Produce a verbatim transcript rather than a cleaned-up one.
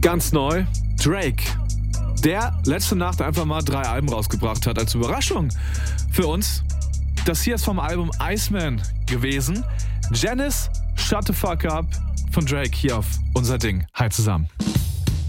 Ganz neu, Drake, der letzte Nacht einfach mal drei Alben rausgebracht hat als Überraschung für uns. Das hier ist vom Album Iceman gewesen. Janice, Shut the Fuck Up von Drake hier auf Unser Ding. Hi zusammen.